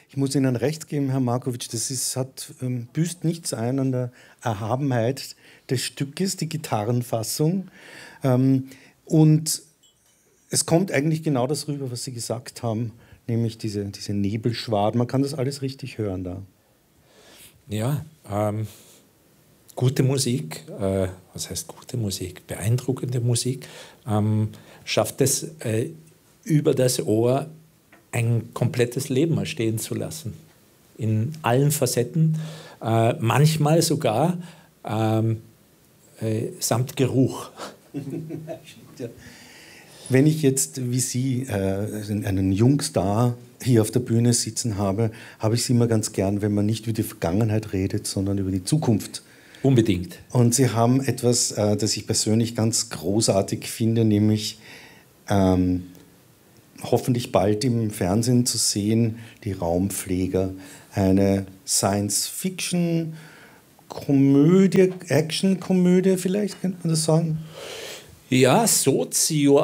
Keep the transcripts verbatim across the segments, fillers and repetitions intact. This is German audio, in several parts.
Ich muss Ihnen recht geben, Herr Markowitsch, das ist, hat, ähm, büßt nichts ein an der Erhabenheit des Stückes, die Gitarrenfassung. Ähm, und es kommt eigentlich genau das rüber, was Sie gesagt haben, nämlich diese, diese Nebelschwaden. Man kann das alles richtig hören da. Ja, ähm, gute Musik, äh, was heißt gute Musik? Beeindruckende Musik, ähm, schafft es äh, über das Ohr ein komplettes Leben erstehen zu lassen. In allen Facetten, äh, manchmal sogar ähm, äh, samt Geruch. Wenn ich jetzt wie Sie äh, einen Jungstar hier auf der Bühne sitzen habe, habe ich es immer ganz gern, wenn man nicht über die Vergangenheit redet, sondern über die Zukunft. Unbedingt. Und Sie haben etwas, äh, das ich persönlich ganz großartig finde, nämlich ähm, hoffentlich bald im Fernsehen zu sehen, die Raumpfleger. Eine Science-Fiction-Komödie, Action-Komödie vielleicht, könnte man das sagen? Ja, Sozio,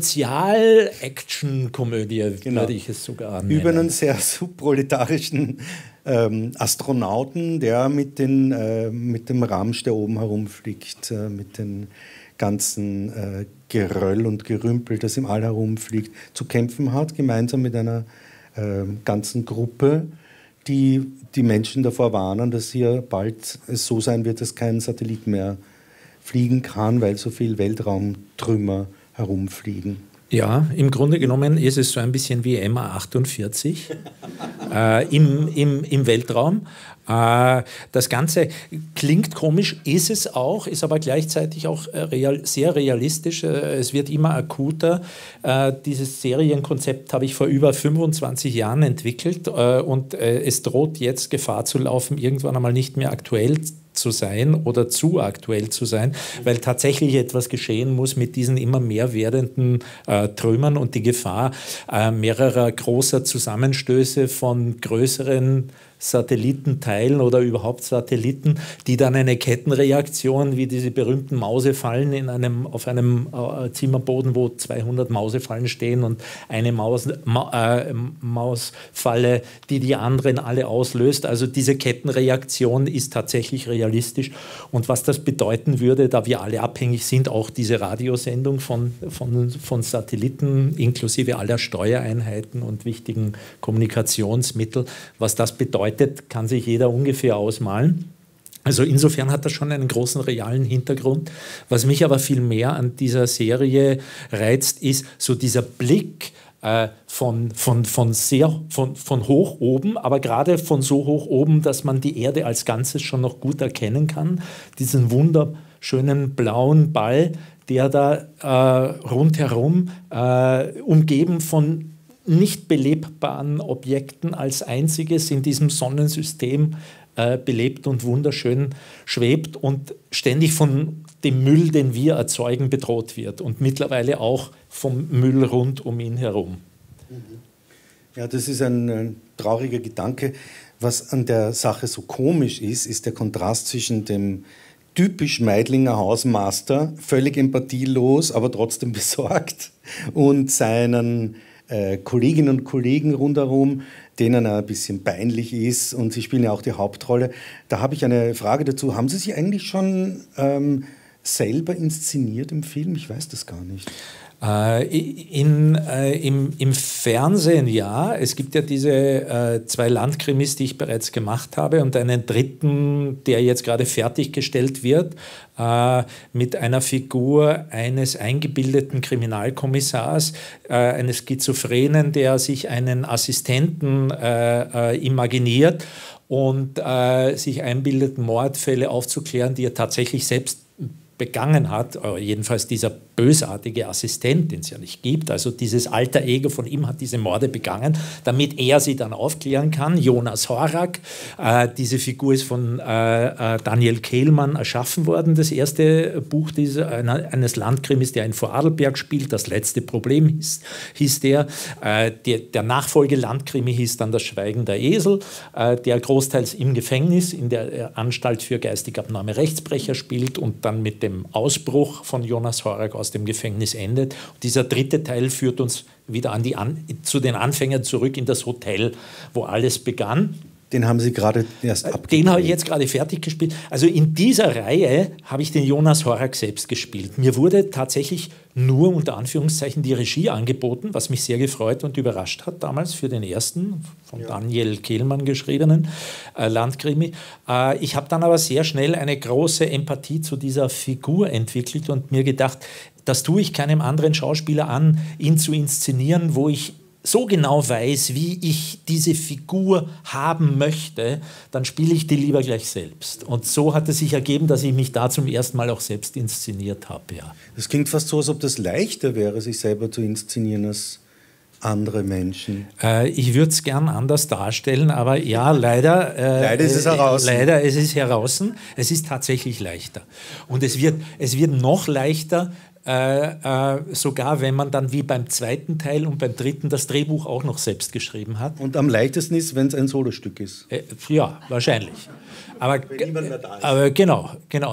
Sozial-Action-Komödie, genau, würde ich es sogar nennen. Über einen sehr subproletarischen ähm, Astronauten, der mit, den, äh, mit dem Ramsch, der oben herumfliegt, äh, mit den ganzen äh, Geröll und Gerümpel, das im All herumfliegt, zu kämpfen hat, gemeinsam mit einer äh, ganzen Gruppe, die die Menschen davor warnen, dass hier bald es so sein wird, dass kein Satellit mehr fliegen kann, weil so viel Weltraumtrümmer herumfliegen. Ja, im Grunde genommen ist es so ein bisschen wie M A achtundvierzig äh, im, im, im Weltraum. Äh, das Ganze klingt komisch, ist es auch, ist aber gleichzeitig auch real, sehr realistisch. Äh, es wird immer akuter. Äh, dieses Serienkonzept habe ich vor über fünfundzwanzig Jahren entwickelt äh, und äh, es droht jetzt Gefahr zu laufen, irgendwann einmal nicht mehr aktuell zu sein oder zu aktuell zu sein, weil tatsächlich etwas geschehen muss mit diesen immer mehr werdenden äh, Trümmern und die Gefahr äh, mehrerer großer Zusammenstöße von größeren Satellitenteilen oder überhaupt Satelliten, die dann eine Kettenreaktion wie diese berühmten Mausefallen in einem, auf einem äh, Zimmerboden, wo zweihundert Mausefallen stehen und eine Maus, Ma, äh, Mausfalle, die die anderen alle auslöst. Also diese Kettenreaktion ist tatsächlich realistisch. Und was das bedeuten würde, da wir alle abhängig sind, auch diese Radiosendung von, von, von Satelliten inklusive aller Steuereinheiten und wichtigen Kommunikationsmittel, was das bedeutet, kann sich jeder ungefähr ausmalen. Also insofern hat das schon einen großen realen Hintergrund. Was mich aber viel mehr an dieser Serie reizt, ist so dieser Blick äh, von, von, von, sehr, von, von hoch oben, aber gerade von so hoch oben, dass man die Erde als Ganzes schon noch gut erkennen kann. Diesen wunderschönen blauen Ball, der da äh, rundherum äh, umgeben von nicht belebbaren Objekten als einziges in diesem Sonnensystem äh, belebt und wunderschön schwebt und ständig von dem Müll, den wir erzeugen, bedroht wird und mittlerweile auch vom Müll rund um ihn herum. Ja, das ist ein, ein trauriger Gedanke. Was an der Sache so komisch ist, ist der Kontrast zwischen dem typisch Meidlinger Hausmaster, völlig empathielos, aber trotzdem besorgt, und seinen Äh, Kolleginnen und Kollegen rundherum, denen er ein bisschen peinlich ist, und sie spielen ja auch die Hauptrolle. Da habe ich eine Frage dazu. Haben Sie sich eigentlich schon ähm, selber inszeniert im Film? Ich weiß das gar nicht. Äh, in, äh, im, Im Fernsehen ja. Es gibt ja diese äh, zwei Landkrimis, die ich bereits gemacht habe, und einen dritten, der jetzt gerade fertiggestellt wird, äh, mit einer Figur eines eingebildeten Kriminalkommissars, äh, eines Schizophrenen, der sich einen Assistenten äh, äh, imaginiert und äh, sich einbildet, Mordfälle aufzuklären, die er tatsächlich selbst begangen hat, oder jedenfalls dieser bösartige Assistent, den es ja nicht gibt, also dieses alter Ego von ihm hat diese Morde begangen, damit er sie dann aufklären kann. Jonas Horak, äh, diese Figur ist von äh, äh, Daniel Kehlmann erschaffen worden, das erste Buch dieser, einer, eines Landkrimis, der in Vorarlberg spielt, das letzte Problem hieß, hieß der. Äh, der. Der Nachfolge-Landkrimi hieß dann Das Schweigen der Esel, äh, der großteils im Gefängnis, in der Anstalt für geistig abnorme Rechtsbrecher spielt und dann mit dem Ausbruch von Jonas Horak aus dem Gefängnis endet. Und dieser dritte Teil führt uns wieder an die an, zu den Anfängern zurück in das Hotel, wo alles begann. Den haben Sie gerade erst abgespielt. Den habe ich jetzt gerade fertig gespielt. Also in dieser Reihe habe ich den Jonas Horak selbst gespielt. Mir wurde tatsächlich nur unter Anführungszeichen die Regie angeboten, was mich sehr gefreut und überrascht hat damals für den ersten, von ja. Daniel Kehlmann geschriebenen äh, Landkrimi. Äh, ich habe dann aber sehr schnell eine große Empathie zu dieser Figur entwickelt und mir gedacht, das tue ich keinem anderen Schauspieler an, ihn zu inszenieren, wo ich so genau weiß, wie ich diese Figur haben möchte, dann spiele ich die lieber gleich selbst. Und so hat es sich ergeben, dass ich mich da zum ersten Mal auch selbst inszeniert habe. Ja. Das klingt fast so, als ob das leichter wäre, sich selber zu inszenieren als andere Menschen. Äh, ich würde es gern anders darstellen, aber ja, leider, äh, leider ist es heraus. Äh, leider ist es heraus. Es ist tatsächlich leichter. Und es wird, es wird noch leichter, Äh, äh, sogar wenn man dann wie beim zweiten Teil und beim dritten das Drehbuch auch noch selbst geschrieben hat. Und am leichtesten ist, wenn es ein Solostück ist. Äh, ja, wahrscheinlich. Aber, wenn niemand mehr da ist. aber genau, genau.